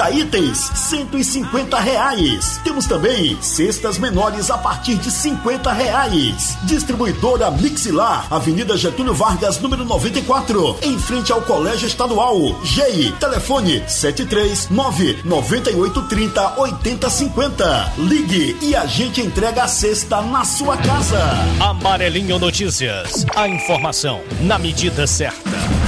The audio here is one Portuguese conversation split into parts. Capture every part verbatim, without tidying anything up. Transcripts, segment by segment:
trinta itens, cento e cinquenta reais. Temos também cestas menores a partir de cinquenta reais. Distribuidora Mixilar, Avenida Getúlio Vargas, número noventa e quatro, em frente ao Colégio Estadual. G I, telefone sete três nove nove oito três zero oito zero cinco zero. Ligue e a gente entrega a cesta na sua casa. Amarelinho Notícias, a informação na medida certa.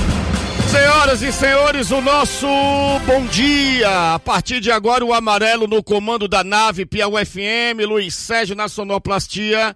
Senhoras e senhores, o nosso bom dia. A partir de agora, o amarelo no comando da nave Piauí F M, Luiz Sérgio na sonoplastia.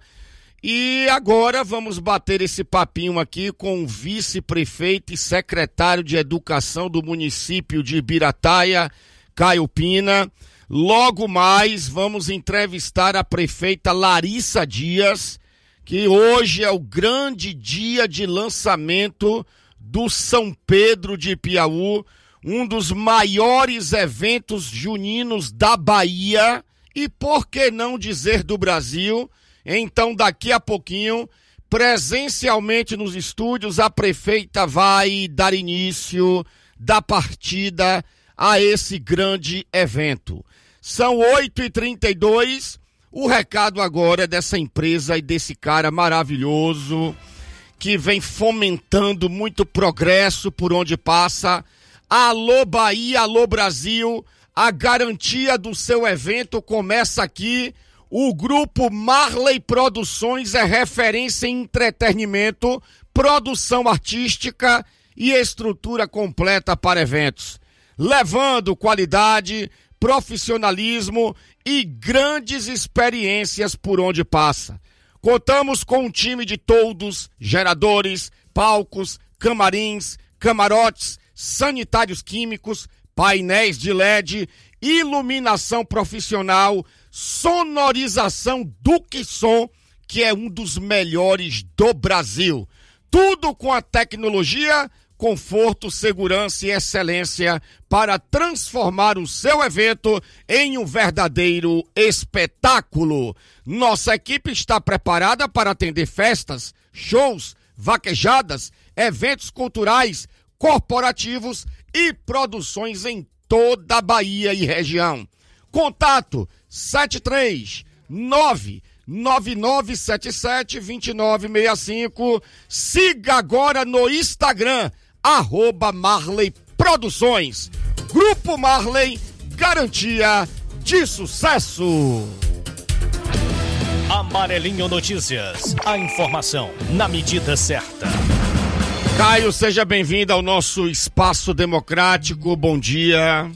E agora vamos bater esse papinho aqui com o vice-prefeito e secretário de Educação do município de Ibirataia, Caio Pina. Logo mais vamos entrevistar a prefeita Larissa Dias, que hoje é o grande dia de lançamento do São Pedro de Piauí, um dos maiores eventos juninos da Bahia e, por que não dizer, do Brasil. Então, daqui a pouquinho, presencialmente nos estúdios, a prefeita vai dar início da partida a esse grande evento. São oito e trinta e dois, o recado agora é dessa empresa e desse cara maravilhoso que vem fomentando muito progresso por onde passa. Alô Bahia, alô Brasil, a garantia do seu evento começa aqui. O grupo Marley Produções é referência em entretenimento, produção artística e estrutura completa para eventos, levando qualidade, profissionalismo e grandes experiências por onde passa. Contamos com um time de toldos, geradores, palcos, camarins, camarotes, sanitários químicos, painéis de L E D, iluminação profissional, sonorização Duque Som, que é um dos melhores do Brasil. Tudo com a tecnologia, conforto, segurança e excelência para transformar o seu evento em um verdadeiro espetáculo. Nossa equipe está preparada para atender festas, shows, vaquejadas, eventos culturais, corporativos e produções em toda a Bahia e região. Contato sete três nove nove nove sete sete dois nove seis cinco. Siga agora no Instagram, arroba Marley Produções. Grupo Marley, garantia de sucesso. Amarelinho Notícias, a informação na medida certa. Caio, seja bem-vindo ao nosso espaço democrático. Bom dia.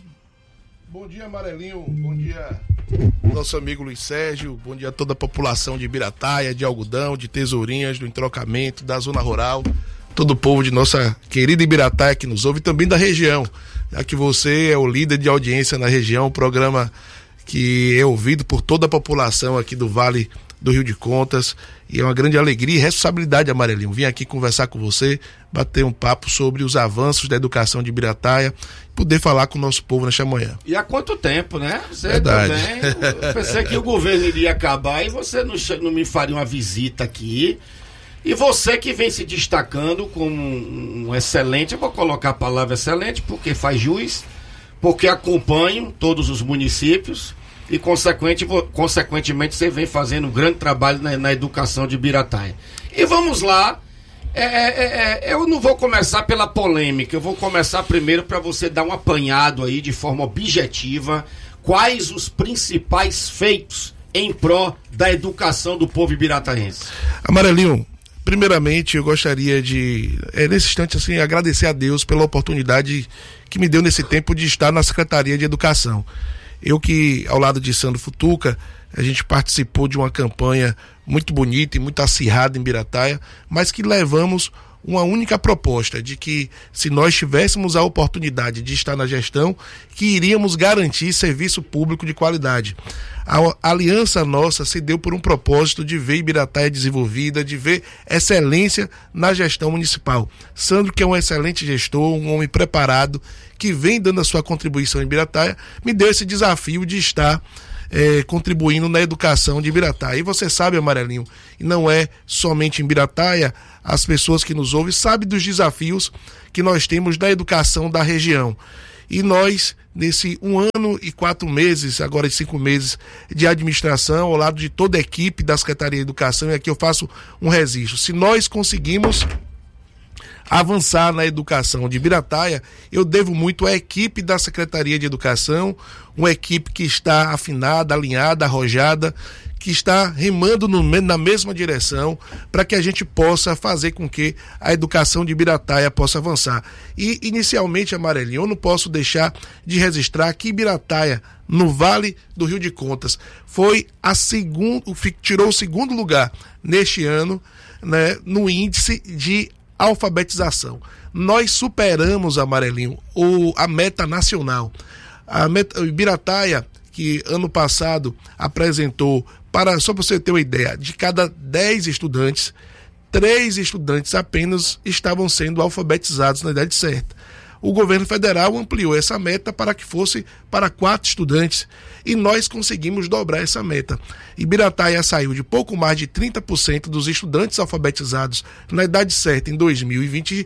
Bom dia, Amarelinho. Bom dia, nosso amigo Luiz Sérgio. Bom dia a toda a população de Ibirataia, de Algodão, de Tesourinhas, do Entrocamento, da Zona Rural, todo o povo de nossa querida Ibirataia que nos ouve, e também da região, já que você é o líder de audiência na região, um programa que é ouvido por toda a população aqui do Vale do Rio de Contas, e é uma grande alegria e responsabilidade, Amarelinho, vim aqui conversar com você, bater um papo sobre os avanços da educação de Ibirataia, poder falar com o nosso povo nesta manhã. E há quanto tempo, né? Você Verdade. também, eu pensei que o governo iria acabar e você não, não me faria uma visita aqui. E você que vem se destacando como um, um excelente, eu vou colocar a palavra excelente porque faz jus, porque acompanho todos os municípios e consequente, consequentemente você vem fazendo um grande trabalho na, na educação de Ibirataia. E vamos lá, é, é, é, eu não vou começar pela polêmica, eu vou começar primeiro para você dar um apanhado aí de forma objetiva, quais os principais feitos em pró da educação do povo ibirataense. Amarelinho, primeiramente eu gostaria de, é, nesse instante assim, agradecer a Deus pela oportunidade que me deu nesse tempo de estar na Secretaria de Educação. Eu que, ao lado de Sandro Futuca, a gente participou de uma campanha muito bonita e muito acirrada em Ibirataia, mas que levamos uma única proposta, de que se nós tivéssemos a oportunidade de estar na gestão, que iríamos garantir serviço público de qualidade. A aliança nossa se deu por um propósito de ver Ibirataia desenvolvida, de ver excelência na gestão municipal. Sandro, que é um excelente gestor, um homem preparado, que vem dando a sua contribuição em Ibirataia, me deu esse desafio de estar é, contribuindo na educação de Ibirataia. E você sabe, Amarelinho, e não é somente em Ibirataia, as pessoas que nos ouvem sabem dos desafios que nós temos na educação da região. E nós, nesse um ano e quatro meses, agora cinco meses de administração, ao lado de toda a equipe da Secretaria de Educação, e aqui eu faço um registro, se nós conseguimos avançar na educação de Ibirataia, eu devo muito à equipe da Secretaria de Educação, uma equipe que está afinada, alinhada, arrojada, que está remando no, na mesma direção para que a gente possa fazer com que a educação de Ibirataia possa avançar. E, inicialmente, Amarelinho, eu não posso deixar de registrar que Ibirataia, no Vale do Rio de Contas, foi a segundo, tirou o segundo lugar neste ano, né, no índice de alfabetização. Nós superamos, Amarelinho, o, a meta nacional. A meta, Ibirataia, que ano passado apresentou, para, só para você ter uma ideia, de cada dez estudantes, três estudantes apenas estavam sendo alfabetizados na idade certa. O governo federal ampliou essa meta para que fosse para quatro estudantes e nós conseguimos dobrar essa meta. Ibirataia saiu de pouco mais de trinta por cento dos estudantes alfabetizados na idade certa em dois mil e vinte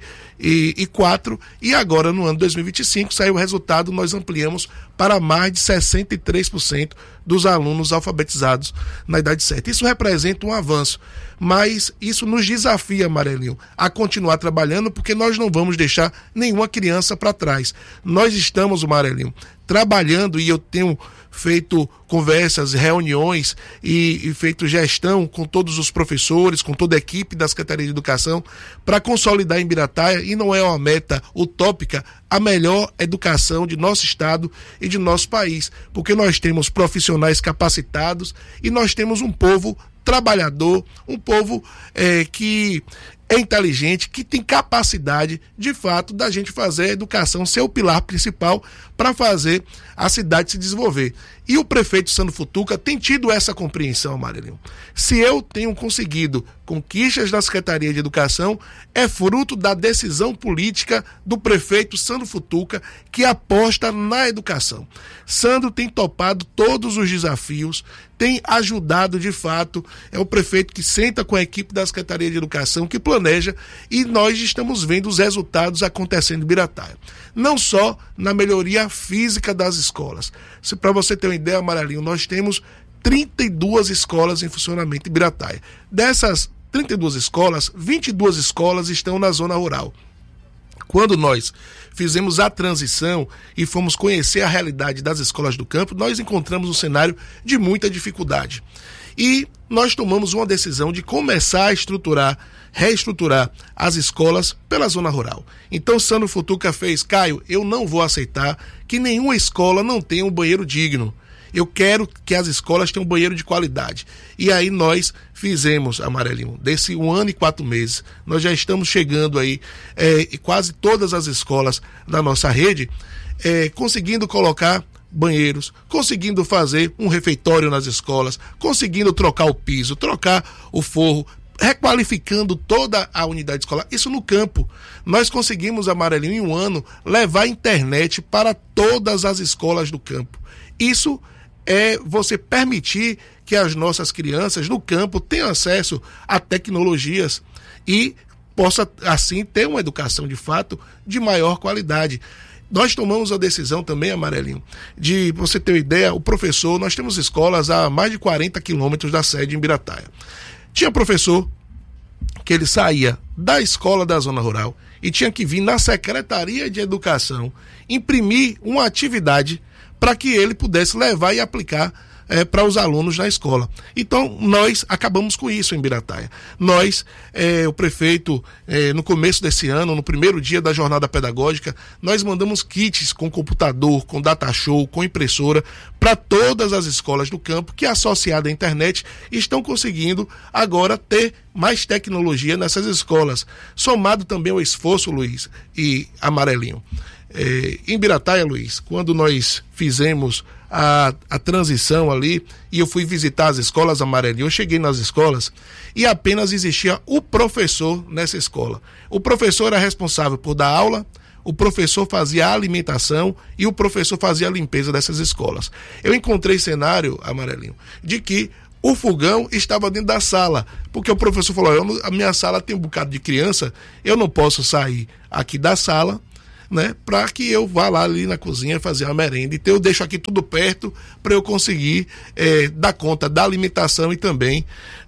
e quatro e agora no ano dois mil e vinte e cinco saiu o resultado, nós ampliamos para mais de sessenta e três por cento dos alunos alfabetizados na idade certa. Isso representa um avanço, mas isso nos desafia, Amarelinho, a continuar trabalhando, porque nós não vamos deixar nenhuma criança para trás. Nós estamos, Amarelinho, trabalhando, e eu tenho feito conversas, reuniões e, e feito gestão com todos os professores, com toda a equipe da Secretaria de Educação, para consolidar em Ibirataia, e não é uma meta utópica, a melhor educação de nosso estado e de nosso país, porque nós temos profissionais capacitados e nós temos um povo trabalhador, um povo é, que é inteligente, que tem capacidade, de fato, da gente fazer a educação ser o pilar principal para fazer a cidade se desenvolver. E o prefeito Sandro Futuca tem tido essa compreensão, Amarelinho. Se eu tenho conseguido conquistas da Secretaria de Educação, é fruto da decisão política do prefeito Sandro Futuca, que aposta na educação. Sandro tem topado todos os desafios, tem ajudado de fato, é o prefeito que senta com a equipe da Secretaria de Educação, que planeja, e nós estamos vendo os resultados acontecendo em Ibirataia. Não só na melhoria física das escolas. Se para você ter uma ideia, Amarelinho, nós temos trinta e duas escolas em funcionamento em Ibirataia. Dessas trinta e duas escolas, vinte e duas escolas estão na zona rural. Quando nós fizemos a transição e fomos conhecer a realidade das escolas do campo, nós encontramos um cenário de muita dificuldade. E nós tomamos uma decisão de começar a estruturar, reestruturar as escolas pela zona rural. Então, Sandro Futuca fez: Caio, eu não vou aceitar que nenhuma escola não tenha um banheiro digno. Eu quero que as escolas tenham um banheiro de qualidade. E aí nós fizemos, Amarelinho, desse um ano e quatro meses, nós já estamos chegando aí é, em quase todas as escolas da nossa rede, é, conseguindo colocar banheiros, conseguindo fazer um refeitório nas escolas, conseguindo trocar o piso, trocar o forro, requalificando toda a unidade escolar. Isso no campo. Nós conseguimos, Amarelinho, em um ano, levar a internet para todas as escolas do campo. Isso é você permitir que as nossas crianças no campo tenham acesso a tecnologias e possa, assim, ter uma educação, de fato, de maior qualidade. Nós tomamos a decisão também, Amarelinho, de você ter uma ideia, o professor, nós temos escolas a mais de quarenta quilômetros da sede em Ibirataia. Tinha professor que ele saía da escola da zona rural e tinha que vir na Secretaria de Educação imprimir uma atividade para que ele pudesse levar e aplicar é, para os alunos na escola. Então, nós acabamos com isso em Ibirataia. Nós, é, o prefeito, é, no começo desse ano, no primeiro dia da jornada pedagógica, nós mandamos kits com computador, com data show, com impressora, para todas as escolas do campo que, associada à internet, estão conseguindo agora ter mais tecnologia nessas escolas. Somado também ao esforço, Luiz e Amarelinho. É, em Ibirataia, Luiz, quando nós fizemos a, a transição ali e eu fui visitar as escolas, Amarelinho, eu cheguei nas escolas e apenas existia o professor nessa escola. O professor era responsável por dar aula, o professor fazia a alimentação e o professor fazia a limpeza dessas escolas. Eu encontrei cenário, Amarelinho, de que o fogão estava dentro da sala, porque o professor falou: eu, a minha sala tem um bocado de criança, eu não posso sair aqui da sala, né, para que eu vá lá ali na cozinha fazer uma merenda. Então eu deixo aqui tudo perto para eu conseguir é, dar conta da alimentação e também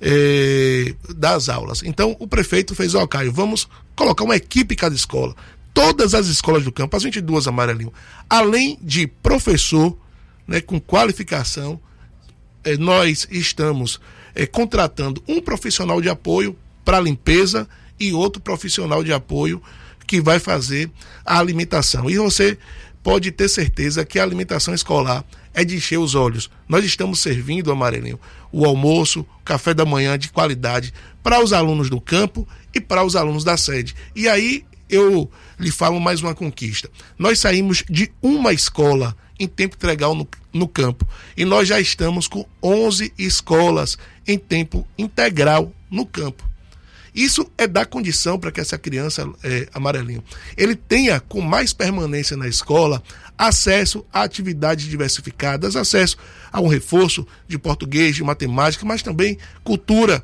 é, das aulas. Então o prefeito fez, ó, Caio, vamos colocar uma equipe em cada escola. Todas as escolas do campo, as vinte e duas, Amarelinho, além de professor, né, com qualificação, eh, nós estamos eh, contratando um profissional de apoio para limpeza e outro profissional de apoio que vai fazer a alimentação. E você pode ter certeza que a alimentação escolar é de encher os olhos. Nós estamos servindo, Amarelinho, o almoço, café da manhã de qualidade para os alunos do campo e para os alunos da sede. E aí eu lhe falo mais uma conquista. Nós saímos de uma escola em tempo integral no, no campo e nós já estamos com onze escolas em tempo integral no campo. Isso é dar condição para que essa criança, é, Amarelinho, ele tenha com mais permanência na escola acesso a atividades diversificadas, acesso a um reforço de português, de matemática, mas também cultura.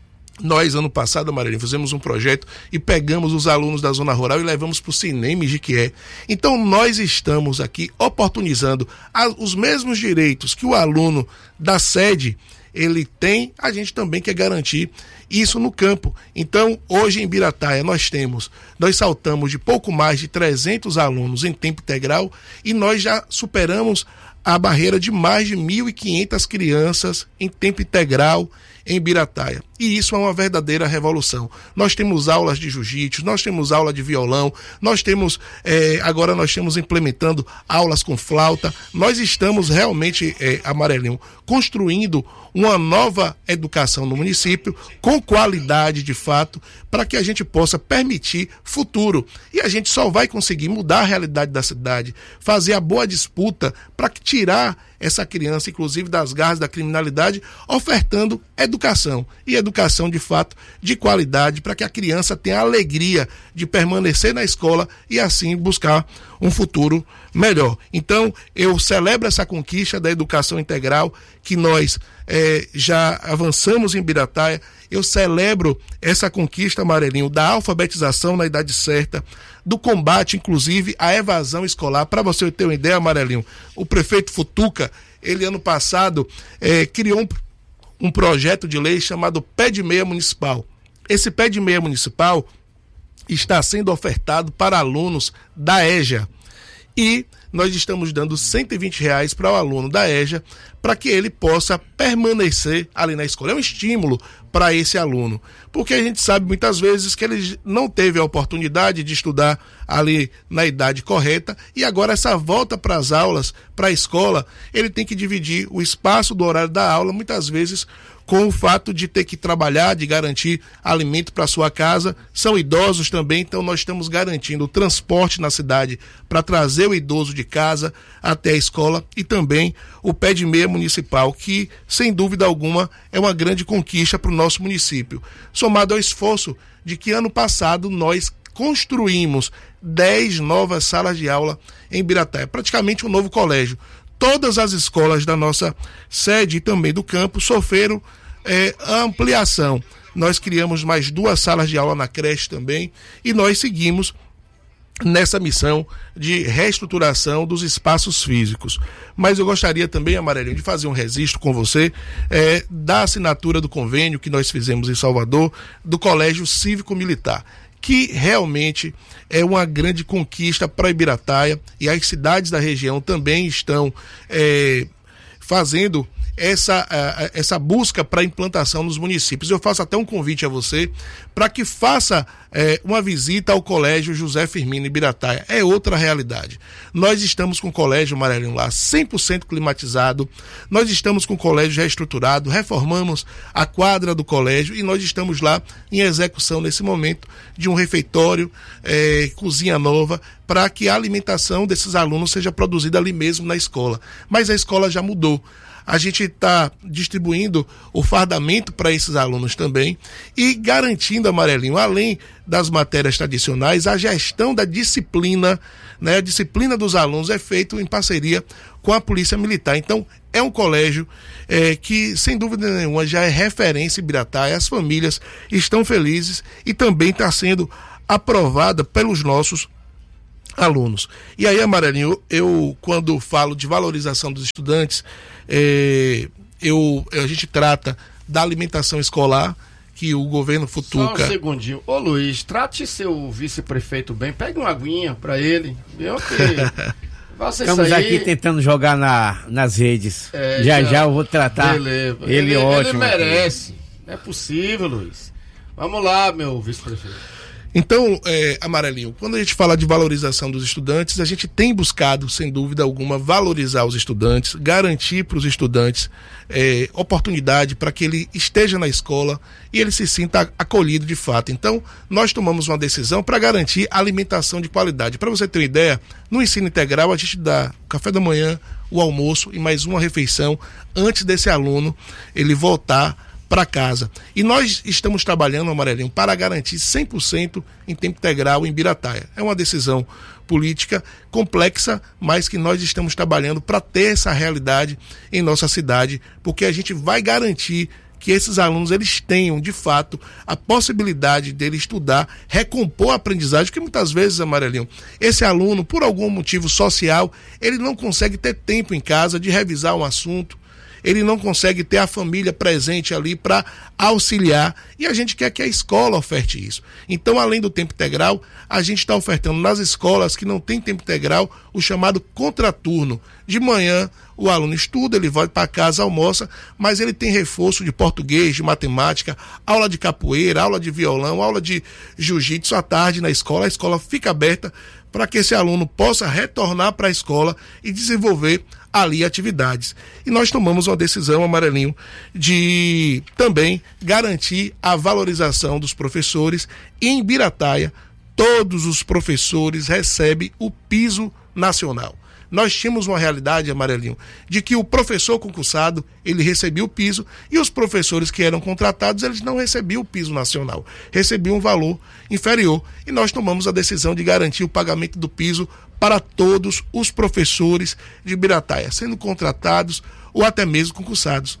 Nós, ano passado, Amarelinho, fizemos um projeto e pegamos os alunos da zona rural e levamos para o Cinema Jiquié. Então, nós estamos aqui oportunizando a, os mesmos direitos que o aluno da sede ele tem, a gente também quer garantir isso no campo. Então, hoje em Birataia, nós temos, nós saltamos de pouco mais de trezentos alunos em tempo integral e nós já superamos a barreira de mais de mil e quinhentas crianças em tempo integral em Birataia. E isso é uma verdadeira revolução. Nós temos aulas de jiu-jitsu, nós temos aula de violão, nós temos, eh, agora nós estamos implementando aulas com flauta. Nós estamos realmente, eh, Amarelinho, construindo uma nova educação no município, com qualidade de fato, para que a gente possa permitir futuro. E a gente só vai conseguir mudar a realidade da cidade, fazer a boa disputa para tirar essa criança, inclusive, das garras da criminalidade, ofertando educação. E educação, de fato, de qualidade, para que a criança tenha a alegria de permanecer na escola e, assim, buscar um futuro melhor. Então, eu celebro essa conquista da educação integral, que nós eh, já avançamos em Birataia. Eu celebro essa conquista, Amarelinho, da alfabetização na idade certa, do combate, inclusive, à evasão escolar. Para você ter uma ideia, Amarelinho, o prefeito Futuca, ele ano passado eh, criou um, um projeto de lei chamado Pé de Meia Municipal. Esse Pé de Meia Municipal está sendo ofertado para alunos da EJA. E nós estamos dando cento e vinte reais para o aluno da EJA, para que ele possa permanecer ali na escola. É um estímulo para esse aluno, porque a gente sabe muitas vezes que ele não teve a oportunidade de estudar ali na idade correta, e agora essa volta para as aulas, para a escola, ele tem que dividir o espaço do horário da aula, muitas vezes com o fato de ter que trabalhar, de garantir alimento para sua casa. São idosos também, então nós estamos garantindo o transporte na cidade para trazer o idoso de casa até a escola, e também o Pé de Meia Municipal, que sem dúvida alguma é uma grande conquista para o nosso município, somado ao esforço de que ano passado nós construímos dez novas salas de aula em Birataia, praticamente um novo colégio. Todas as escolas da nossa sede e também do campo sofreram é, a ampliação. Nós criamos mais duas salas de aula na creche também, e nós seguimos nessa missão de reestruturação dos espaços físicos. Mas eu gostaria também, Amarelinho, de fazer um registro com você é, da assinatura do convênio que nós fizemos em Salvador, do Colégio Cívico-Militar, que realmente é uma grande conquista para Ibirataia, e as cidades da região também estão é, fazendo essa, essa busca para implantação nos municípios. Eu faço até um convite a você para que faça é, uma visita ao Colégio José Firmino Ibirataia. É outra realidade. Nós estamos com o Colégio Amarelinho lá cem por cento climatizado, nós estamos com o colégio reestruturado, reformamos a quadra do colégio e nós estamos lá em execução nesse momento de um refeitório, é, cozinha nova, para que a alimentação desses alunos seja produzida ali mesmo na escola. Mas a escola já mudou. A gente está distribuindo o fardamento para esses alunos também e garantindo, Amarelinho, além das matérias tradicionais, a gestão da disciplina, né? A disciplina dos alunos é feita em parceria com a Polícia Militar. Então, é um colégio é, que, sem dúvida nenhuma, já é referência em Birataia. As famílias estão felizes e também está sendo aprovada pelos nossos alunos. E aí, Amarelinho, eu, quando falo de valorização dos estudantes, é, eu, a gente trata da alimentação escolar, que o governo Futuca... Só um segundinho. Ô Luiz, trate seu vice-prefeito bem, pegue uma aguinha pra ele, viu? Que... Estamos aí... aqui tentando jogar na, nas redes. É, já, já já eu vou tratar. Beleza. Ele, ele ótimo. Ele merece. Não é possível, Luiz. Vamos lá, meu vice-prefeito. Então, é, Amarelinho, quando a gente fala de valorização dos estudantes, a gente tem buscado, sem dúvida alguma, valorizar os estudantes, garantir para os estudantes é, oportunidade para que ele esteja na escola e ele se sinta acolhido de fato. Então, nós tomamos uma decisão para garantir alimentação de qualidade. Para você ter uma ideia, no ensino integral a gente dá o café da manhã, o almoço e mais uma refeição antes desse aluno ele voltar para casa. E nós estamos trabalhando, Amarelinho, para garantir cem por cento em tempo integral em Birataia. É uma decisão política complexa, mas que nós estamos trabalhando para ter essa realidade em nossa cidade, porque a gente vai garantir que esses alunos eles tenham, de fato, a possibilidade dele estudar, recompor a aprendizagem, porque muitas vezes, Amarelinho, esse aluno, por algum motivo social, ele não consegue ter tempo em casa de revisar um assunto, ele não consegue ter a família presente ali para auxiliar, e a gente quer que a escola oferte isso. Então, além do tempo integral, a gente está ofertando nas escolas que não tem tempo integral o chamado contraturno. De manhã, o aluno estuda, ele vai para casa, almoça, mas ele tem reforço de português, de matemática, aula de capoeira, aula de violão, aula de jiu-jitsu à tarde na escola. A escola fica aberta para que esse aluno possa retornar para a escola e desenvolver ali atividades. E nós tomamos uma decisão, Amarelinho, de também garantir a valorização dos professores. E em Birataia, todos os professores recebem o piso nacional. Nós tínhamos uma realidade, Amarelinho, de que o professor concursado, ele recebia o piso, e os professores que eram contratados, eles não recebiam o piso nacional, recebiam um valor inferior. E nós tomamos a decisão de garantir o pagamento do piso para todos os professores de Birataia, sendo contratados ou até mesmo concursados.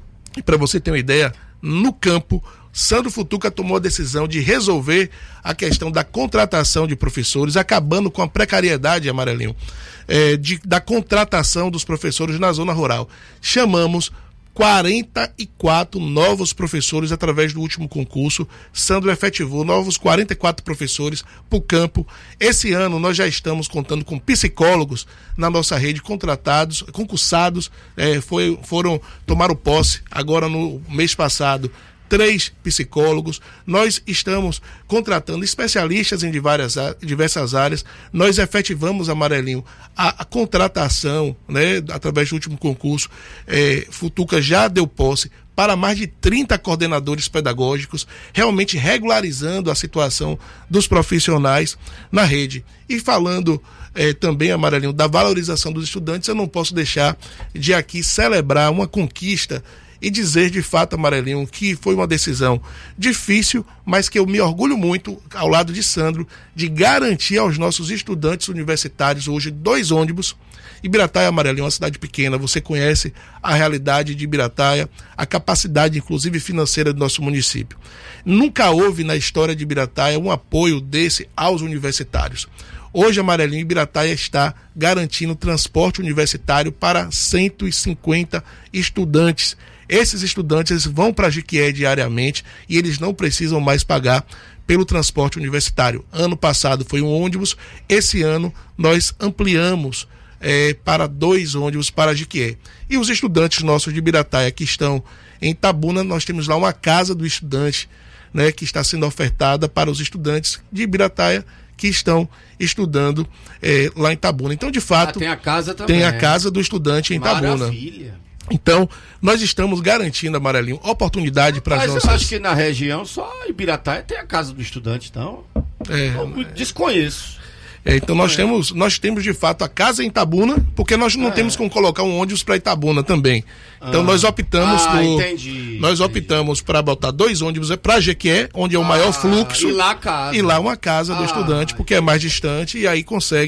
E para você ter uma ideia, no campo, Sandro Futuca tomou a decisão de resolver a questão da contratação de professores, acabando com a precariedade, Amarelinho, é, de, da contratação dos professores na zona rural. Chamamos quarenta e quatro novos professores através do último concurso. Sandro efetivou novos quarenta e quatro professores para o campo. Esse ano nós já estamos contando com psicólogos na nossa rede, contratados, concursados, é, foi, foram, tomaram posse agora no mês passado, três psicólogos. Nós estamos contratando especialistas em diversas, diversas áreas. Nós efetivamos, Amarelinho, a, a contratação, né, através do último concurso. É, Futuca já deu posse para mais de trinta coordenadores pedagógicos, realmente regularizando a situação dos profissionais na rede. E falando é, também, Amarelinho, da valorização dos estudantes, eu não posso deixar de aqui celebrar uma conquista e dizer de fato, Amarelinho, que foi uma decisão difícil, mas que eu me orgulho muito, ao lado de Sandro, de garantir aos nossos estudantes universitários hoje dois ônibus. Ibirataia, Amarelinho, é uma cidade pequena, você conhece a realidade de Ibirataia, a capacidade inclusive financeira do nosso município. Nunca houve na história de Ibirataia um apoio desse aos universitários. Hoje, Amarelinho, Ibirataia está garantindo transporte universitário para cento e cinquenta estudantes. Esses estudantes eles vão para Jiquié diariamente e eles não precisam mais pagar pelo transporte universitário. Ano passado foi um ônibus, esse ano nós ampliamos é, para dois ônibus para Jiquié. E os estudantes nossos de Ibirataia que estão em Itabuna, nós temos lá uma casa do estudante, né, que está sendo ofertada para os estudantes de Ibirataia que estão estudando é, lá em Itabuna. Então, de fato, ah, tem a casa também. Tem a casa do estudante em Itabuna. Maravilha. Então, nós estamos garantindo, Amarelinho, oportunidade para as nossas... eu acho que na região só Ibirataia tem a casa do estudante, então... É, eu desconheço. É, então nós, é. temos, nós temos, de fato, a casa em Itabuna, porque nós não é. temos como colocar um ônibus para Itabuna também. Então ah. nós optamos ah, por... Entendi, nós optamos para botar dois ônibus para Jequié, onde é o ah, maior fluxo. E lá a casa. E lá uma casa do ah, estudante, porque é mais distante, e aí consegue...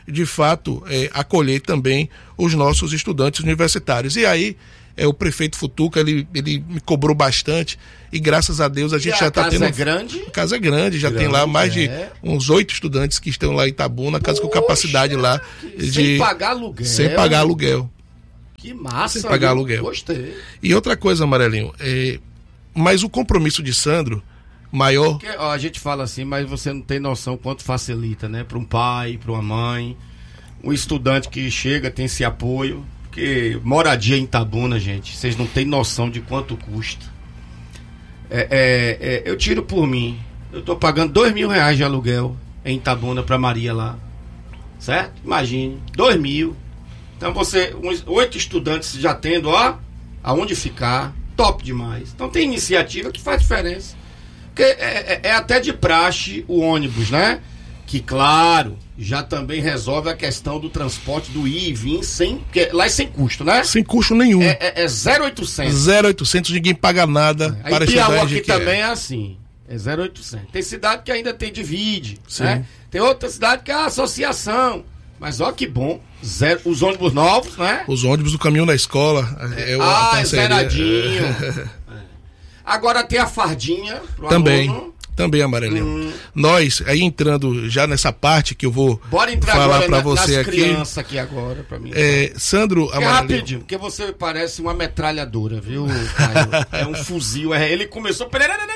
de fato, é, acolher também os nossos estudantes universitários. E aí, é, o prefeito Futuca, ele, ele me cobrou bastante e graças a Deus a gente e já está tendo... A casa é grande? A casa é grande, já grande, tem lá mais é. de uns oito estudantes que estão lá em Itabuna, casa Poxa, com capacidade lá de... Sem pagar aluguel. Sem pagar aluguel. Que massa. Sem pagar eu aluguel. Gostei. E outra coisa, Amarelinho, é... mas o compromisso de Sandro, maior... Porque, ó, a gente fala assim, mas você não tem noção quanto facilita, né? Para um pai, para uma mãe, um estudante que chega, tem esse apoio... Porque moradia em Itabuna, gente, vocês não têm noção de quanto custa. É, é, é, eu tiro por mim. Eu tô pagando dois mil reais de aluguel em Itabuna pra Maria lá. Certo? Imagine, dois mil. Então você, uns oito estudantes já tendo, ó, aonde ficar, top demais. Então tem iniciativa que faz diferença. Porque é, é, é até de praxe o ônibus, né? Que, claro, já também resolve a questão do transporte do ir e vir sem... Porque lá é sem custo, né? Sem custo nenhum. É, é, é zero oitocentos. zero oitocentos, ninguém paga nada é. para Aí estudar. Piauí aqui também é. é assim. É zero oitocentos. Tem cidade que ainda tem divide, Sim. né? Tem outra cidade que é a associação. Mas ó que bom. Zero, os ônibus novos, né? Os ônibus do caminho da escola. É, é ah, é zeradinho. é. Agora tem a fardinha pro também. aluno. Também, Amarelinho. Hum. Nós, aí entrando já nessa parte que eu vou Bora entrar falar para na, você nas aqui. crianças aqui agora, pra mim. É, Sandro, é Amarelinho. rapidinho, porque você parece uma metralhadora, viu, Caio? É um fuzil. É, ele começou...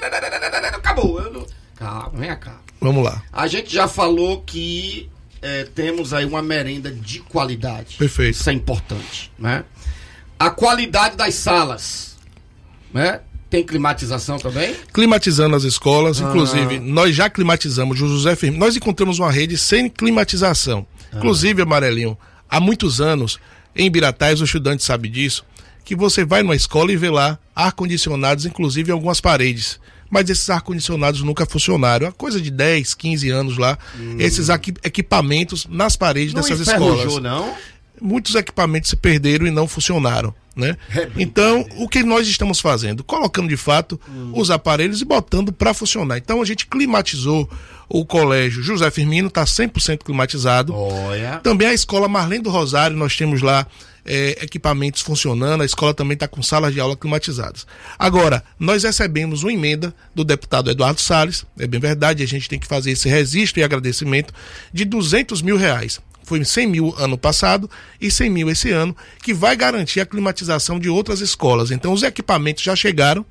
Acabou. Eu não... Calma, vem cá. Vamos lá. A gente já falou que é, temos aí uma merenda de qualidade. Perfeito. Isso é importante, né? A qualidade das salas, né? Tem climatização também? Climatizando as escolas, ah. inclusive nós já climatizamos o José Firmino, nós encontramos uma rede sem climatização. Ah. Inclusive, Amarelinho, há muitos anos, em Ibiratais, o estudante sabe disso, que você vai numa escola e vê lá ar-condicionados, inclusive em algumas paredes. Mas esses ar-condicionados nunca funcionaram. É uma coisa de dez, quinze anos lá, hum. esses equipamentos nas paredes não dessas escolas. Não? Muitos equipamentos se perderam e não funcionaram, né? É então, o que nós estamos fazendo? Colocando de fato hum. os aparelhos e botando para funcionar. Então, a gente climatizou o colégio José Firmino, está cem por cento climatizado. Olha. Também a escola Marlene do Rosário, nós temos lá é, equipamentos funcionando, a escola também está com salas de aula climatizadas. Agora, nós recebemos uma emenda do deputado Eduardo Salles, é bem verdade, a gente tem que fazer esse registro e agradecimento de duzentos mil reais. Foi cem mil ano passado e cem mil esse ano, que vai garantir a climatização de outras escolas. Então, os equipamentos já chegaram,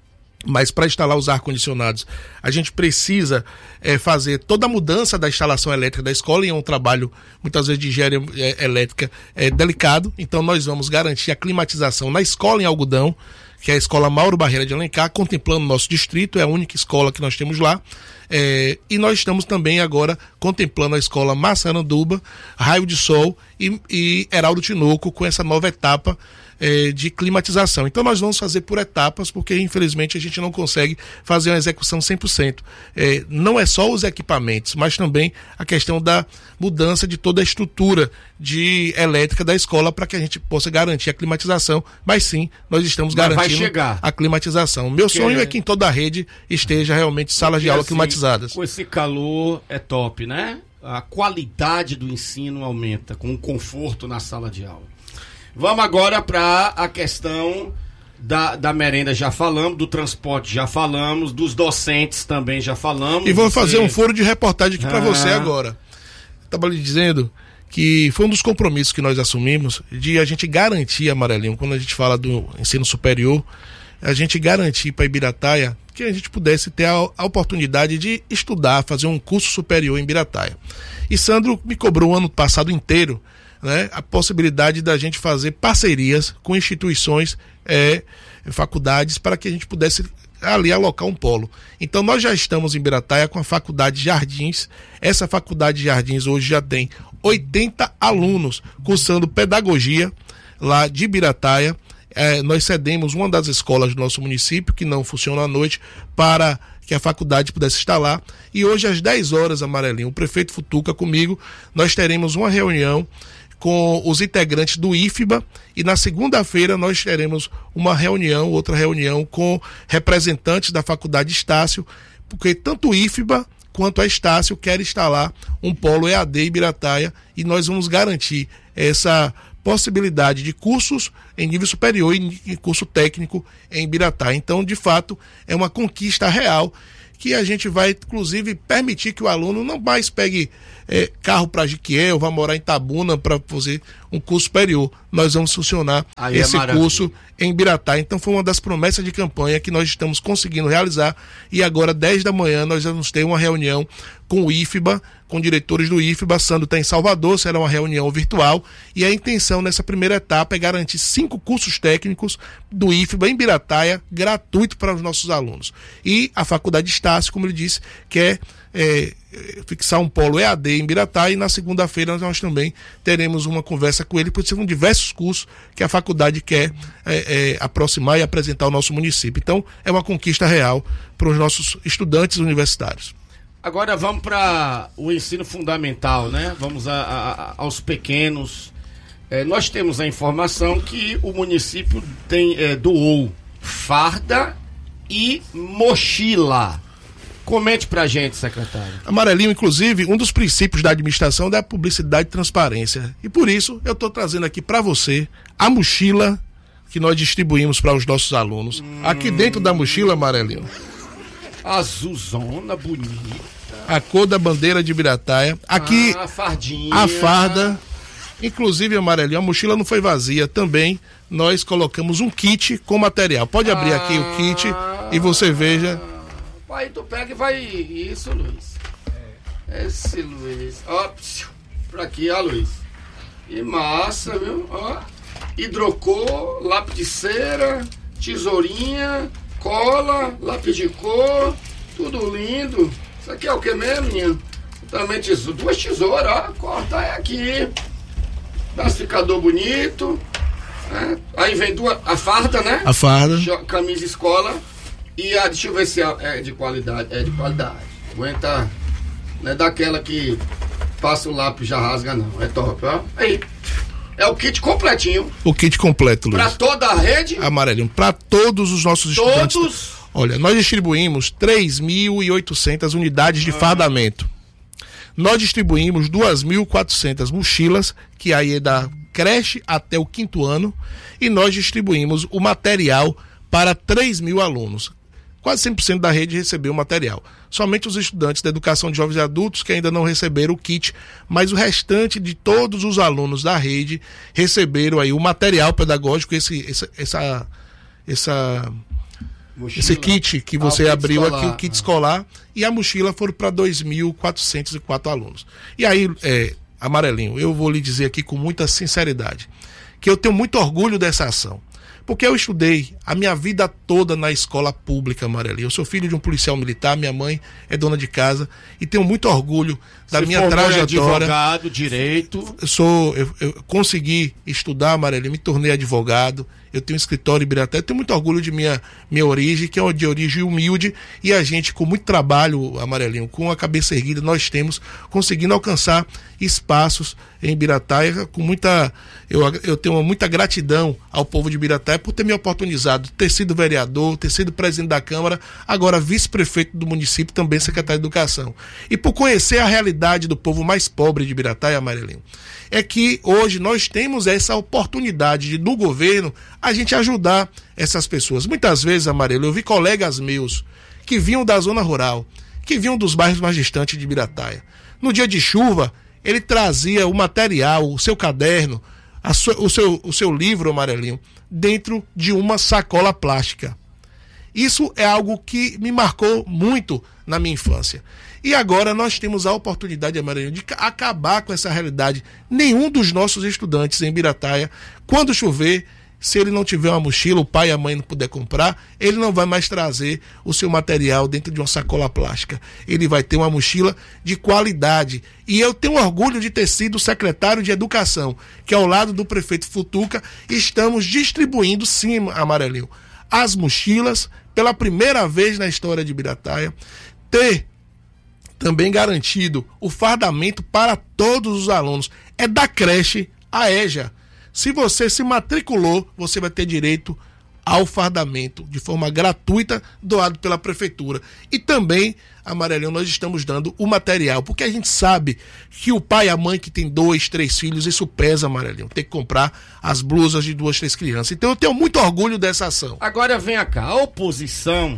mas para instalar os ar-condicionados, a gente precisa é, fazer toda a mudança da instalação elétrica da escola, e é um trabalho, muitas vezes, de engenharia é, elétrica é, delicado. Então, nós vamos garantir a climatização na escola em Algodão, que é a escola Mauro Barreira de Alencar, contemplando o nosso distrito, é a única escola que nós temos lá. É, e nós estamos também agora contemplando a escola Massaranduba, Raio de Sol e, e Heraldo Tinoco, com essa nova etapa é, de climatização. Então nós vamos fazer por etapas, porque infelizmente a gente não consegue fazer uma execução cem por cento. É, não é só os equipamentos, mas também a questão da mudança de toda a estrutura de elétrica da escola para que a gente possa garantir a climatização, mas sim, nós estamos mas garantindo a climatização. Meu porque... sonho é que em toda a rede esteja realmente salas porque de aula assim, climatizadas. Com esse calor é top, né? A qualidade do ensino aumenta, com o conforto na sala de aula. Vamos agora para a questão da, da merenda, já falamos, do transporte já falamos, dos docentes também já falamos. E vou você... fazer um foro de reportagem aqui ah. para você agora. Estava lhe dizendo que foi um dos compromissos que nós assumimos de a gente garantir, Amarelinho, quando a gente fala do ensino superior, a gente garantir para Ibirataia que a gente pudesse ter a, a oportunidade de estudar, fazer um curso superior em Ibirataia. E Sandro me cobrou o ano passado inteiro, né, a possibilidade da gente fazer parcerias com instituições, é, faculdades, para que a gente pudesse ali alocar um polo. Então nós já estamos em Ibirataia com a Faculdade de Jardins. Essa Faculdade de Jardins hoje já tem oitenta alunos cursando pedagogia lá de Ibirataia. É, nós cedemos uma das escolas do nosso município, que não funciona à noite, para que a faculdade pudesse estar lá. E hoje às dez horas, Amarelinho, o prefeito Futuca comigo, nós teremos uma reunião com os integrantes do I F B A, e na segunda-feira nós teremos uma reunião, outra reunião com representantes da Faculdade Estácio, porque tanto o I F B A quanto a Estácio quer instalar um polo E A D em Ibirataia, e nós vamos garantir essa possibilidade de cursos em nível superior e em curso técnico em Ibirataia. Então, de fato, é uma conquista real que a gente vai, inclusive, permitir que o aluno não mais pegue é, carro para Jiquiel, vá morar em Tabuna para fazer um curso superior. Nós vamos funcionar Aí esse é curso em Ibirataia. Então, foi uma das promessas de campanha que nós estamos conseguindo realizar, e agora, dez da manhã, nós vamos ter uma reunião com o I F B A, com diretores do I F B A. Sandro está em Salvador, será uma reunião virtual, e a intenção nessa primeira etapa é garantir cinco cursos técnicos do I F B A em Ibirataia, gratuito para os nossos alunos. E a Faculdade Estácio, como ele disse, quer é, fixar um polo E A D em Ibirataia, e na segunda-feira nós também teremos uma conversa com ele, porque são diversos cursos que a faculdade quer é, é, aproximar e apresentar ao nosso município. Então, é uma conquista real para os nossos estudantes universitários. Agora vamos para o ensino fundamental, né? Vamos a, a, aos pequenos. É, nós temos a informação que o município tem, é, doou farda e mochila. Comente pra gente, secretário. Amarelinho, inclusive, um dos princípios da administração é a publicidade e transparência. E por isso, eu estou trazendo aqui para você a mochila que nós distribuímos para os nossos alunos. Hum. Aqui dentro da mochila, Amarelinho, azulzona, bonita. A cor da bandeira de Ibirataia. Aqui, ah, a fardinha. A farda. Inclusive, Amarelinho, a mochila não foi vazia. Também nós colocamos um kit com material. Pode abrir ah, aqui o kit e você veja. Aí tu pega e vai. Isso, Luiz. Esse Luiz. Ó, pra aqui, ó, Luiz. E massa, viu? Ó. Hidrocor, lápis de cera, tesourinha, cola, lápis de cor, tudo lindo. Isso aqui é o que mesmo, menino? Também tesoura, duas tesouras, ó. Corta é aqui. Plastificador bonito. Né? Aí vem duas, a farda, né? A farda. Camisa escola. E a, deixa eu ver se é de qualidade. É de qualidade. Aguenta. Não é daquela que passa o lápis e já rasga, não. É top, ó. Aí. É o kit completinho. O kit completo, Luiz. Pra toda a rede? Amarelinho. Pra todos os nossos todos? estudantes. Todos? Olha, nós distribuímos três mil e oitocentas unidades de ah. fardamento. Nós distribuímos duas mil e quatrocentas mochilas, que aí é da creche até o quinto ano. E nós distribuímos o material para três mil alunos. Quase cem por cento da rede recebeu o material. Somente os estudantes da educação de jovens e adultos que ainda não receberam o kit, mas o restante de todos os alunos da rede receberam aí o material pedagógico, esse, essa, essa, essa esse kit que você ah, abriu escolar. Aqui, o kit escolar, e a mochila foram para dois mil quatrocentos e quatro alunos. E aí, é, Amarelinho, eu vou lhe dizer aqui com muita sinceridade, que eu tenho muito orgulho dessa ação. Porque eu estudei a minha vida toda na escola pública, Amarelinho. Eu sou filho de um policial militar, minha mãe é dona de casa e tenho muito orgulho da Você minha trajetória. Advogado, direito. Eu sou, eu, eu consegui estudar, Amarelinho, me tornei advogado. Eu tenho um escritório em Ibirataia, eu tenho muito orgulho de minha, minha origem, que é de origem humilde, e a gente, com muito trabalho, Amarelinho, com a cabeça erguida, nós temos conseguindo alcançar espaços em Ibirataia, com muita, eu, eu tenho muita gratidão ao povo de Ibirataia por ter me oportunizado, ter sido vereador, ter sido presidente da Câmara, agora vice-prefeito do município, também secretário de Educação. E por conhecer a realidade do povo mais pobre de Ibirataia, Amarelinho, é que hoje nós temos essa oportunidade de, do governo, a gente ajudar essas pessoas. Muitas vezes, Amarelo, eu vi colegas meus que vinham da zona rural, que vinham dos bairros mais distantes de Ibirataia. No dia de chuva, ele trazia o material, o seu caderno, a sua, o, seu, o seu livro, Amarelinho, dentro de uma sacola plástica. Isso é algo que me marcou muito na minha infância. E agora nós temos a oportunidade, Amarelinho, de acabar com essa realidade. Nenhum dos nossos estudantes em Ibirataia, quando chover, se ele não tiver uma mochila, o pai e a mãe não puder comprar, ele não vai mais trazer o seu material dentro de uma sacola plástica. Ele vai ter uma mochila de qualidade. E eu tenho orgulho de ter sido secretário de Educação, que ao lado do prefeito Futuca, estamos distribuindo, sim, Amarelinho, as mochilas, pela primeira vez na história de Ibirataia, ter também garantido o fardamento para todos os alunos. É da creche à EJA. Se você se matriculou, você vai ter direito ao fardamento de forma gratuita, doado pela prefeitura. E também, Amarelinho, nós estamos dando o material, porque a gente sabe que o pai e a mãe que tem dois, três filhos, isso pesa, Amarelinho, tem que comprar as blusas de duas, três crianças. Então eu tenho muito orgulho dessa ação. Agora vem cá, a oposição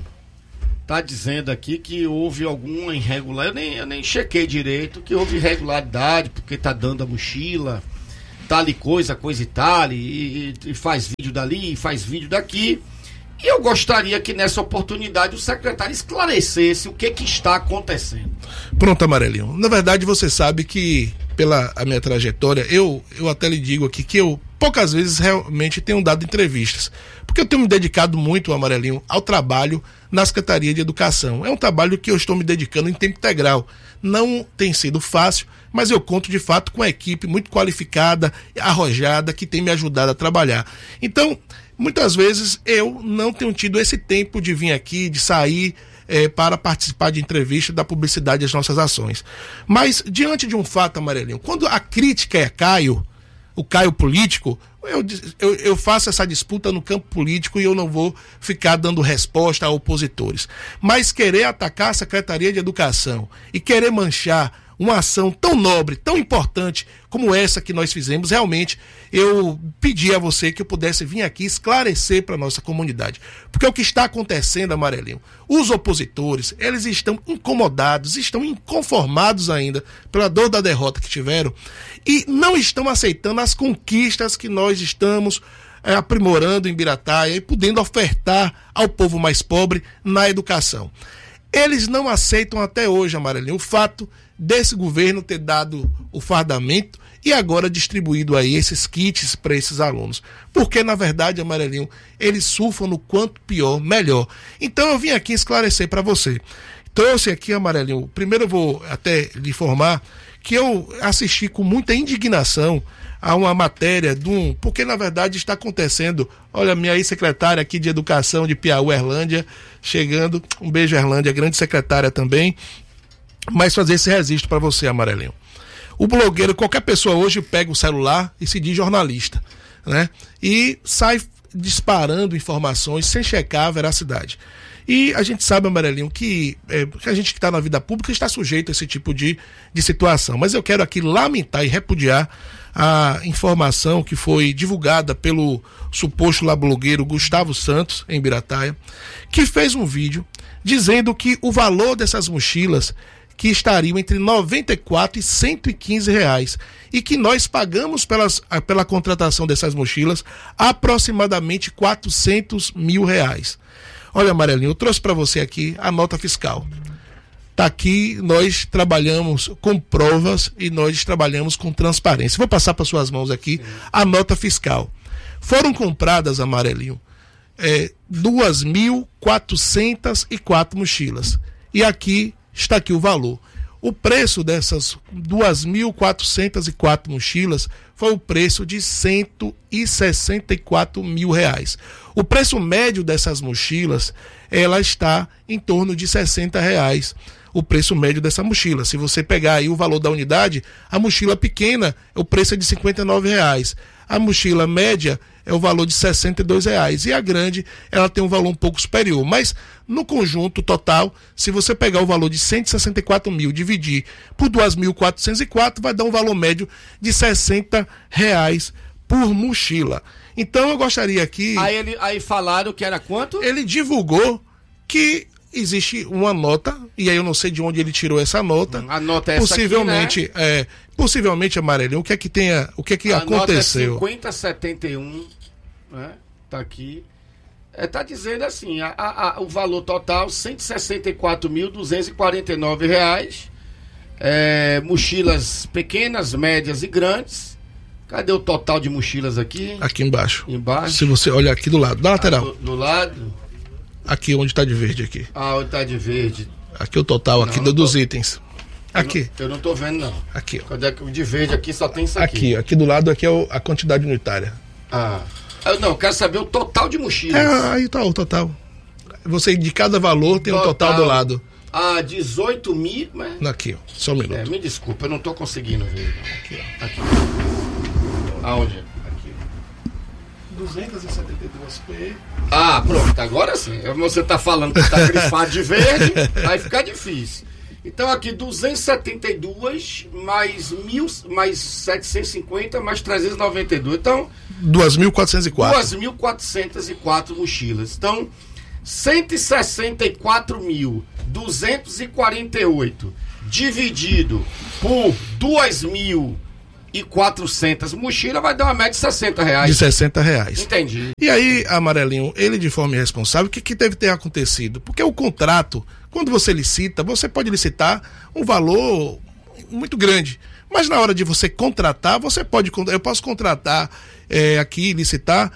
tá dizendo aqui que houve alguma irregularidade, eu nem, eu nem chequei direito, que houve irregularidade, porque tá dando a mochila, tal e coisa, coisa e tal, e, e faz vídeo dali, e faz vídeo daqui. E eu gostaria que nessa oportunidade o secretário esclarecesse o que que está acontecendo. Pronto, Amarelinho. Na verdade, você sabe que, pela a minha trajetória, eu, eu até lhe digo aqui que eu poucas vezes realmente tenho dado entrevistas, porque eu tenho me dedicado muito, Amarelinho, ao trabalho na Secretaria de Educação. É um trabalho que eu estou me dedicando em tempo integral. Não tem sido fácil, mas eu conto de fato com uma equipe muito qualificada, arrojada, que tem me ajudado a trabalhar. Então, muitas vezes eu não tenho tido esse tempo de vir aqui, de sair eh, para participar de entrevista da publicidade das nossas ações. Mas, diante de um fato, Amarelinho, quando a crítica é Caio, o Caio político, eu, eu, eu faço essa disputa no campo político e eu não vou ficar dando resposta a opositores. Mas querer atacar a Secretaria de Educação e querer manchar uma ação tão nobre, tão importante como essa que nós fizemos, realmente eu pedi a você que eu pudesse vir aqui esclarecer para a nossa comunidade. Porque o que está acontecendo, Amarelinho, os opositores, eles estão incomodados, estão inconformados ainda pela dor da derrota que tiveram e não estão aceitando as conquistas que nós estamos é, aprimorando em Birataia e podendo ofertar ao povo mais pobre na educação. Eles não aceitam até hoje, Amarelinho, o fato desse governo ter dado o fardamento e agora distribuído aí esses kits para esses alunos. Porque, na verdade, Amarelinho, eles surfam no quanto pior, melhor. Então eu vim aqui esclarecer para você. Trouxe aqui, Amarelinho, primeiro eu vou até lhe informar que eu assisti com muita indignação a uma matéria de um, porque na verdade está acontecendo, olha, minha ex-secretária aqui de Educação de Piauí, Erlândia, chegando, um beijo Erlândia, grande secretária também, mas fazer esse registro para você, Amarelinho. O blogueiro, qualquer pessoa hoje pega o celular e se diz jornalista, né? E sai disparando informações sem checar a veracidade. E a gente sabe, Amarelinho, que, é, que a gente que está na vida pública está sujeito a esse tipo de, de situação. Mas eu quero aqui lamentar e repudiar a informação que foi divulgada pelo suposto lá blogueiro Gustavo Santos, em Birataia, que fez um vídeo dizendo que o valor dessas mochilas que estariam entre noventa e quatro e cento e quinze reais e que nós pagamos pelas, pela contratação dessas mochilas aproximadamente quatrocentos mil reais. Olha, Amarelinho, eu trouxe para você aqui a nota fiscal. Tá aqui, nós trabalhamos com provas e nós trabalhamos com transparência. Vou passar para suas mãos aqui a nota fiscal. Foram compradas, Amarelinho, é, duas mil quatrocentas e quatro mochilas. E aqui está aqui o valor. O preço dessas duas mil quatrocentas e quatro mochilas foi o preço de cento e sessenta e quatro mil reais. O preço médio dessas mochilas, ela está em torno de sessenta reais. O preço médio dessa mochila. Se você pegar aí o valor da unidade, a mochila pequena, o preço é de cinquenta e nove reais. A mochila média é o valor de sessenta e dois reais. E a grande, ela tem um valor um pouco superior. Mas no conjunto total, se você pegar o valor de cento e sessenta e quatro mil, dividir por duas mil quatrocentos e quatro, vai dar um valor médio de sessenta reais por mochila. Então eu gostaria aqui... Aí, ele, aí falaram que era quanto? Ele divulgou que existe uma nota, e aí eu não sei de onde ele tirou essa nota. A nota é essa possivelmente, aqui, né? é, possivelmente, Amarelinho, o que é que tenha, o que é que a aconteceu? Nota é cinquenta setenta e um, né? Tá aqui. É, tá dizendo assim, a, a, a, o valor total cento e sessenta e quatro mil duzentos e quarenta e nove reais. É, mochilas pequenas, médias e grandes. Cadê o total de mochilas aqui? Aqui embaixo. Embaixo. Se você olhar aqui do lado, da lateral. Ah, do, do lado. Aqui onde está de verde aqui. Ah, onde está de verde. Aqui o total aqui não, dos tô... itens. Aqui. Eu não, eu não tô vendo não. Aqui. Ó. Cadê o de verde aqui só tem isso aqui. Aqui, aqui do lado aqui é o, a quantidade unitária. Ah. Eu não, eu quero saber o total de mochilas. É, aí tá o total. Você de cada valor tem o total. um total do lado. Ah, dezoito mil, mas... Aqui, ó. Só um minuto. É, me desculpa, eu não tô conseguindo ver. Aqui, ó. Aqui. Aonde? Aqui. duzentas e setenta e duas P. Ah, pronto, agora sim. Você tá falando que tá grifado de verde, vai ficar difícil. Então aqui duzentas e setenta e duas mais, mil, mais setecentos e cinquenta mais trezentos e noventa e dois. Então, duas mil quatrocentos e quatro. duas mil quatrocentos e quatro mochilas. Então, cento e sessenta e quatro mil duzentos e quarenta e oito dividido por duas mil e quatrocentas mochilas vai dar uma média de sessenta reais. De sessenta reais. Entendi. E aí, Amarelinho, ele de forma irresponsável, o que, que deve ter acontecido? Porque o contrato, quando você licita, você pode licitar um valor muito grande. Mas na hora de você contratar, você pode, eu posso contratar é, aqui, licitar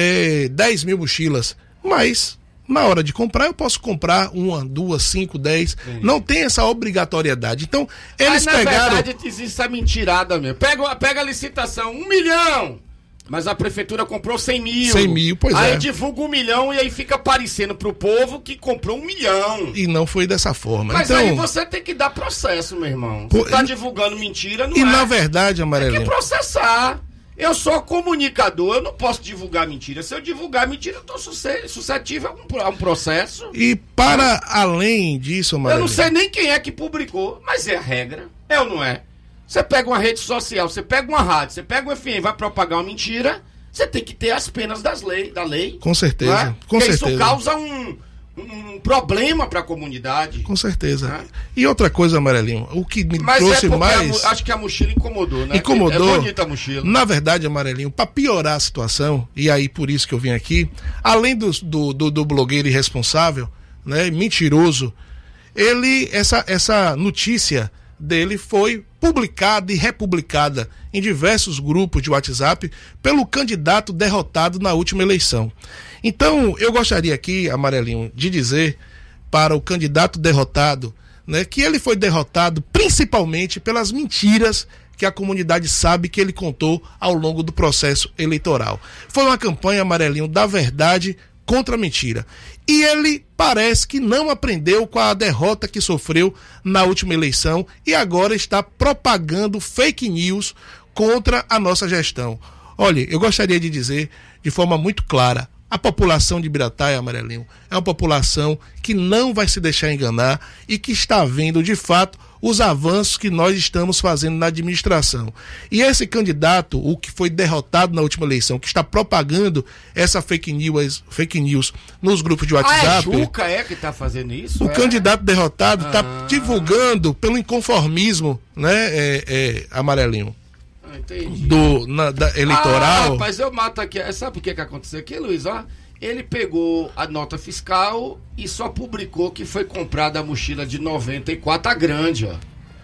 é, dez mil mochilas, mas na hora de comprar, eu posso comprar uma, duas, cinco, dez. Sim. Não tem essa obrigatoriedade. Então, eles mas, na pegaram... verdade, existe essa mentirada mesmo. Pega, pega a licitação, um milhão, mas a prefeitura comprou cem mil. cem mil, pois aí é. Aí divulga um milhão e aí fica aparecendo pro povo que comprou um milhão. E não foi dessa forma. Mas então, aí você tem que dar processo, meu irmão. Você Pô, tá e... divulgando mentira, não e é? E na verdade, Amarelinho... Tem que processar. Eu sou comunicador, eu não posso divulgar mentira. Se eu divulgar mentira, eu tô suscetível a um processo. E para além disso, Amarelinho... Eu não sei nem quem é que publicou, mas é a regra. É ou não é? Você pega uma rede social, você pega uma rádio, você pega um F M, vai propagar uma mentira, você tem que ter as penas das lei, da lei. Com certeza, é? com Porque certeza. isso causa um... um problema para a comunidade. Com certeza. É. E outra coisa, Amarelinho, o que me Mas trouxe é mais... A, acho que a mochila incomodou, né? Incomodou. É bonita a mochila. Na verdade, Amarelinho, para piorar a situação, e aí por isso que eu vim aqui, além do, do, do, do blogueiro irresponsável, né, mentiroso, ele, essa, essa notícia dele foi publicada e republicada em diversos grupos de WhatsApp pelo candidato derrotado na última eleição. Então, eu gostaria aqui, Amarelinho, de dizer para o candidato derrotado, né, que ele foi derrotado principalmente pelas mentiras que a comunidade sabe que ele contou ao longo do processo eleitoral. Foi uma campanha, Amarelinho, da verdade contra a mentira. E ele parece que não aprendeu com a derrota que sofreu na última eleição e agora está propagando fake news contra a nossa gestão. Olha, eu gostaria de dizer de forma muito clara, a população de Ibirataia, Amarelinho, é uma população que não vai se deixar enganar e que está vendo, de fato, os avanços que nós estamos fazendo na administração. E esse candidato, o que foi derrotado na última eleição, que está propagando essa fake news, fake news nos grupos de WhatsApp... Ah, é Juca é que está fazendo isso? O é? candidato derrotado está ah. divulgando pelo inconformismo, né, é, é, Amarelinho? Entendi. Do, na, da eleitoral. Ah, rapaz, eu mato aqui. Sabe por que que aconteceu aqui, Luiz? Ó, ele pegou a nota fiscal e só publicou que foi comprada a mochila de noventa e quatro, a grande, ó.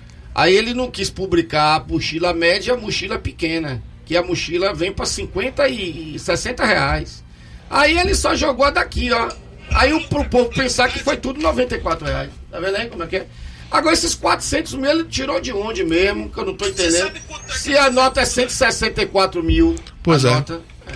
Aí ele não quis publicar a mochila média e a mochila pequena, que a mochila vem para cinquenta e sessenta reais. Aí ele só jogou a daqui, ó. Aí o pro povo pensar que foi tudo noventa e quatro reais. Tá vendo aí como é que é? Agora esses quatrocentos mil ele tirou de onde mesmo, que eu não tô entendendo. Se a nota é cento e sessenta e quatro mil, pois a é. nota... é.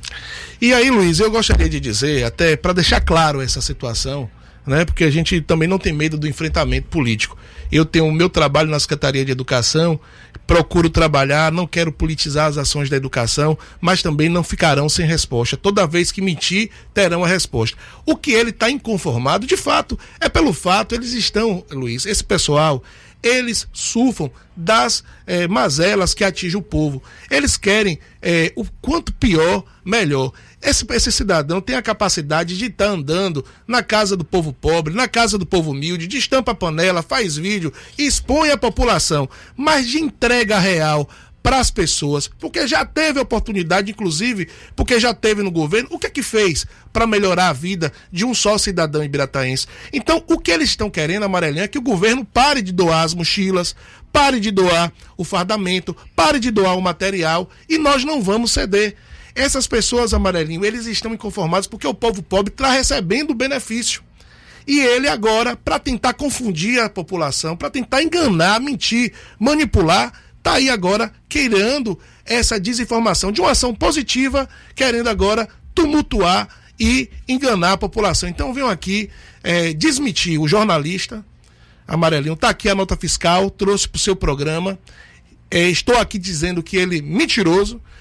E aí, Luiz, eu gostaria de dizer, até para deixar claro essa situação, né, porque a gente também não tem medo do enfrentamento político. Eu tenho o meu trabalho na Secretaria de Educação, procuro trabalhar, não quero politizar as ações da educação, mas também não ficarão sem resposta. Toda vez que mentir, terão a resposta. O que ele está inconformado, de fato, é pelo fato, eles estão, Luiz, esse pessoal, eles surfam das eh, mazelas que atingem o povo. Eles querem eh, o quanto pior, melhor. Esse, esse cidadão tem a capacidade de estar tá andando na casa do povo pobre, na casa do povo humilde, destampa a panela, faz vídeo, expõe a população, mas de entrega real para as pessoas, porque já teve oportunidade, inclusive, porque já teve no governo, o que é que fez para melhorar a vida de um só cidadão ibirataense? Então, o que eles estão querendo, Amarelinho, é que o governo pare de doar as mochilas, pare de doar o fardamento, pare de doar o material, e nós não vamos ceder. Essas pessoas, Amarelinho, eles estão inconformados porque o povo pobre está recebendo o benefício. E ele agora, para tentar confundir a população, para tentar enganar, mentir, manipular, está aí agora querendo essa desinformação de uma ação positiva, querendo agora tumultuar e enganar a população. Então venham aqui é, desmentir o jornalista, Amarelinho, está aqui a nota fiscal, trouxe para o seu programa, é, estou aqui dizendo que ele é mentiroso,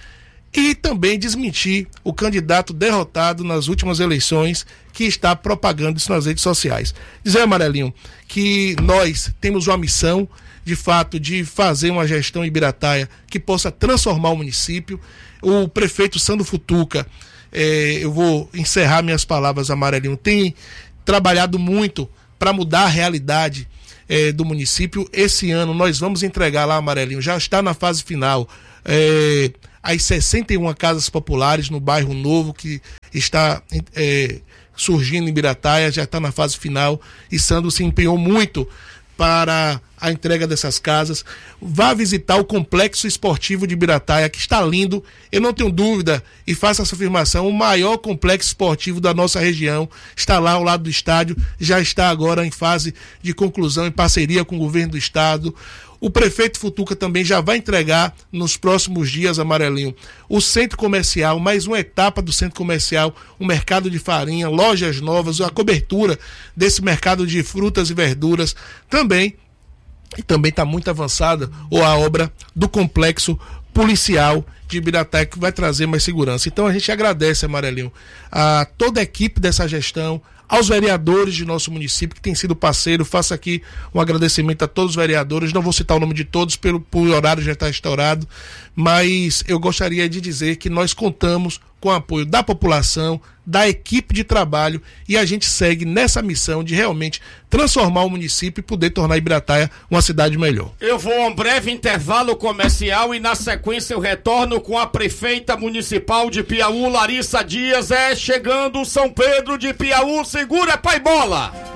e também desmentir o candidato derrotado nas últimas eleições que está propagando isso nas redes sociais. Dizer, Amarelinho, que nós temos uma missão, de fato, de fazer uma gestão em Ibirataia que possa transformar o município. O prefeito Sandro Futuca, eh, eu vou encerrar minhas palavras, Amarelinho, tem trabalhado muito para mudar a realidade eh, do município. Esse ano nós vamos entregar lá, Amarelinho, já está na fase final, eh, as sessenta e uma casas populares no bairro Novo, que está é, surgindo em Ibirataia, já está na fase final, e Sandro se empenhou muito para a entrega dessas casas. Vá visitar o Complexo Esportivo de Ibirataia, que está lindo, eu não tenho dúvida, e faço essa afirmação, o maior complexo esportivo da nossa região, está lá ao lado do estádio, já está agora em fase de conclusão, em parceria com o governo do estado. O prefeito Futuca também já vai entregar nos próximos dias, Amarelinho, o centro comercial, mais uma etapa do centro comercial, o mercado de farinha, lojas novas, a cobertura desse mercado de frutas e verduras também. E também está muito avançada ou a obra do complexo policial de Ibirataia, que vai trazer mais segurança. Então a gente agradece, Amarelinho, a toda a equipe dessa gestão, aos vereadores de nosso município que tem sido parceiro. Faço aqui um agradecimento a todos os vereadores, não vou citar o nome de todos pelo por horário já está estourado, mas eu gostaria de dizer que nós contamos com o apoio da população, da equipe de trabalho, e a gente segue nessa missão de realmente transformar o município e poder tornar Ibirataia uma cidade melhor. Eu vou a um breve intervalo comercial e na sequência eu retorno com a prefeita municipal de Piauí, Larissa Dias. É chegando São Pedro de Piauí, segura, pai bola!